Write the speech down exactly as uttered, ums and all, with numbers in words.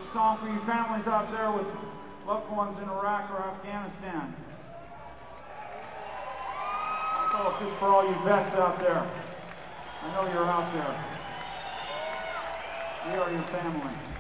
Song for you families out there with loved ones in Iraq or Afghanistan. Also, just for all you vets out there. I know you're out there. We are your family.